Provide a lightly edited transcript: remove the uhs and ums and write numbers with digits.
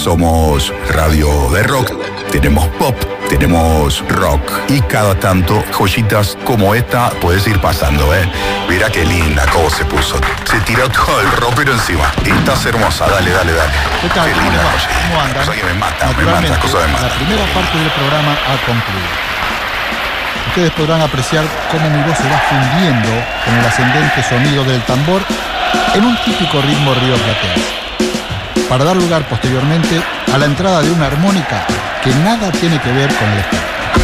Somos radio de rock, tenemos pop, tenemos rock y cada tanto joyitas como esta puedes ir pasando, ¿eh? Mira qué linda cómo se puso. Se tiró todo el ropero encima. Estás hermosa, dale. ¿Qué tal? Qué linda joyita. ¿Cómo andan? Cosa que me mata, Naturalmente, cosas me matan. la primera parte del programa ha concluido. Ustedes podrán apreciar cómo mi voz se va fundiendo con el ascendente sonido del tambor en un típico ritmo rioplatense, para dar lugar posteriormente a la entrada de una armónica que nada tiene que ver con el espectáculo.